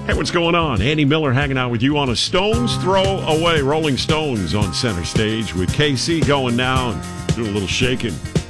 Hey, what's going on? Andy Miller hanging out with you on a Stones Throw Away. Rolling Stones on center stage with KC going now and doing a little shaking.